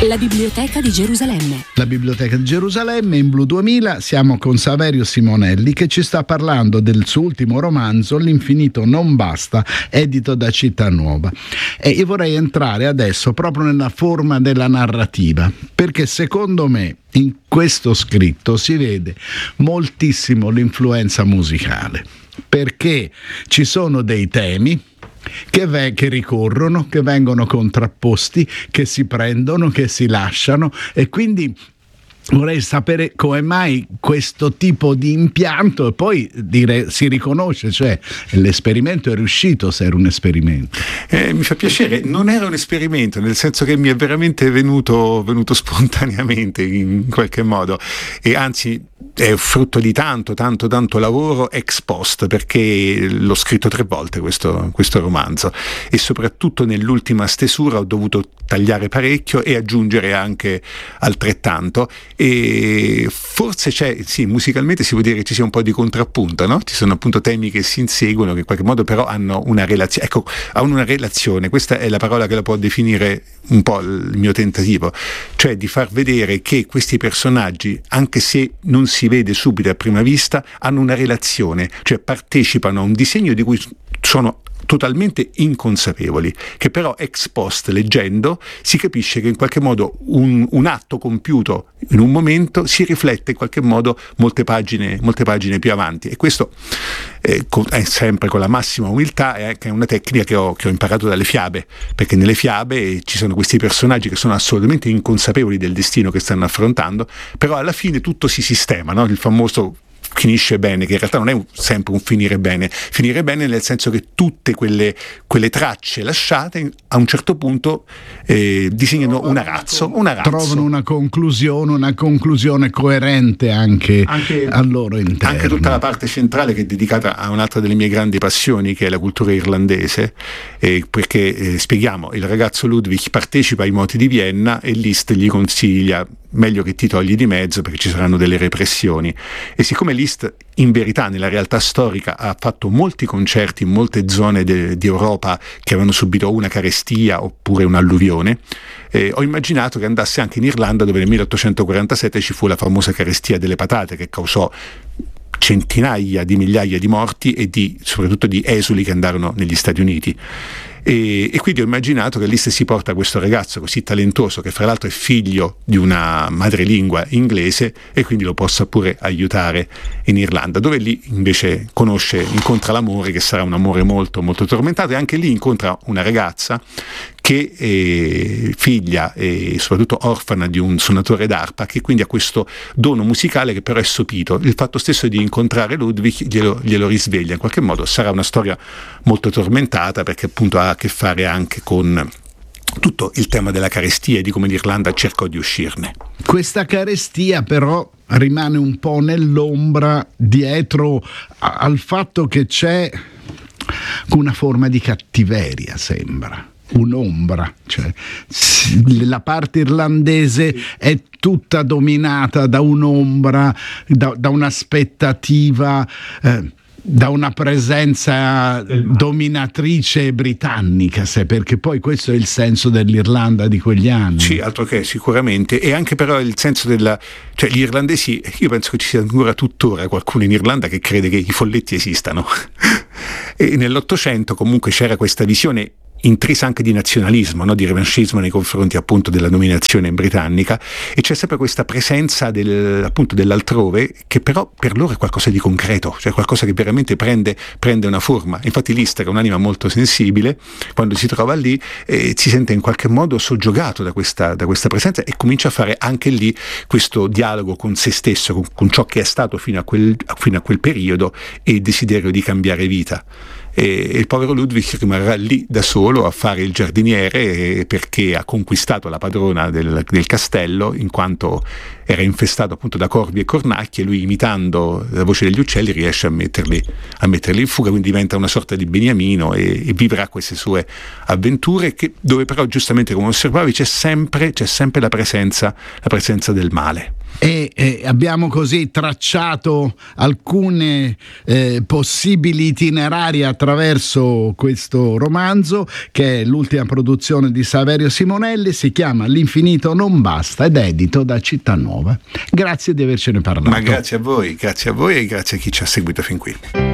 La Biblioteca di Gerusalemme. La Biblioteca di Gerusalemme in Blu 2000 siamo con Saverio Simonelli che ci sta parlando del suo ultimo romanzo L'infinito non basta, edito da Città Nuova. E io vorrei entrare adesso proprio nella forma della narrativa, perché secondo me in questo scritto si vede moltissimo l'influenza musicale, perché ci sono dei temi che ricorrono, che vengono contrapposti, che si prendono, che si lasciano, e quindi vorrei sapere come mai questo tipo di impianto, e poi dire si riconosce, cioè l'esperimento è riuscito, se era un esperimento. Mi fa piacere, non era un esperimento, nel senso che mi è veramente venuto spontaneamente in qualche modo, e anzi è frutto di tanto lavoro ex post, perché l'ho scritto 3 volte questo romanzo, e soprattutto nell'ultima stesura ho dovuto tagliare parecchio e aggiungere anche altrettanto, e forse musicalmente si può dire che ci sia un po' di contrappunto, no? Ci sono appunto temi che si inseguono, che in qualche modo però hanno una relazione, hanno una relazione, questa è la parola che la può definire un po' il mio tentativo, cioè di far vedere che questi personaggi, anche se non si vede subito a prima vista, hanno una relazione, cioè partecipano a un disegno di cui sono totalmente inconsapevoli, che però ex post, leggendo, si capisce che in qualche modo un atto compiuto in un momento si riflette in qualche modo molte pagine più avanti, e questo è sempre con la massima umiltà, è anche una tecnica che ho imparato dalle fiabe, perché nelle fiabe ci sono questi personaggi che sono assolutamente inconsapevoli del destino che stanno affrontando, però alla fine tutto si sistema, no? Il famoso finisce bene, che in realtà non è sempre un finire bene nel senso che tutte quelle tracce lasciate a un certo punto disegnano un arazzo. Trovano una conclusione coerente anche al loro interno. Anche tutta la parte centrale, che è dedicata a un'altra delle mie grandi passioni, che è la cultura irlandese, perché spieghiamo, il ragazzo Ludwig partecipa ai moti di Vienna e Liszt gli consiglia meglio che ti togli di mezzo perché ci saranno delle repressioni, e siccome Liszt in verità nella realtà storica ha fatto molti concerti in molte zone di Europa che avevano subito una carestia oppure un'alluvione, ho immaginato che andasse anche in Irlanda, dove nel 1847 ci fu la famosa carestia delle patate, che causò centinaia di migliaia di morti e soprattutto di esuli che andarono negli Stati Uniti. E quindi ho immaginato che Liszt si porta questo ragazzo così talentuoso, che fra l'altro è figlio di una madrelingua inglese, e quindi lo possa pure aiutare in Irlanda, dove lì invece incontra l'amore, che sarà un amore molto molto tormentato, e anche lì incontra una ragazza che è figlia e soprattutto orfana di un suonatore d'arpa, che quindi ha questo dono musicale che però è sopito. Il fatto stesso di incontrare Ludwig glielo risveglia in qualche modo. Sarà una storia molto tormentata, perché appunto ha a che fare anche con tutto il tema della carestia e di come l'Irlanda cercò di uscirne. Questa carestia però rimane un po' nell'ombra dietro al fatto che c'è una forma di cattiveria, sembra un'ombra, cioè la parte irlandese è tutta dominata da un'ombra, da un'aspettativa, da una presenza dominatrice britannica, perché poi questo è il senso dell'Irlanda di quegli anni. Sì, altro che sicuramente, e anche però il senso cioè gli irlandesi, io penso che ci sia ancora tuttora qualcuno in Irlanda che crede che i folletti esistano e nell'Ottocento comunque c'era questa visione intrisa anche di nazionalismo, no? Di revanchismo nei confronti appunto della dominazione britannica, e c'è sempre questa presenza appunto dell'altrove, che però per loro è qualcosa di concreto, cioè qualcosa che veramente prende una forma. Infatti Liszt, che è un'anima molto sensibile, quando si trova lì si sente in qualche modo soggiogato da questa presenza, e comincia a fare anche lì questo dialogo con se stesso, con ciò che è stato fino a quel periodo, e il desiderio di cambiare vita. E il povero Ludwig rimarrà lì da solo a fare il giardiniere, perché ha conquistato la padrona del castello, in quanto era infestato appunto da corvi e cornacchie, e lui, imitando la voce degli uccelli, riesce a metterli in fuga, quindi diventa una sorta di beniamino e vivrà queste sue avventure, dove però giustamente, come osservavi, c'è sempre la presenza del male. E abbiamo così tracciato alcune possibili itinerari attraverso questo romanzo, che è l'ultima produzione di Saverio Simonelli, si chiama L'infinito non basta ed è edito da Città Nuova. Grazie di avercene parlato. Ma grazie a voi e grazie a chi ci ha seguito fin qui.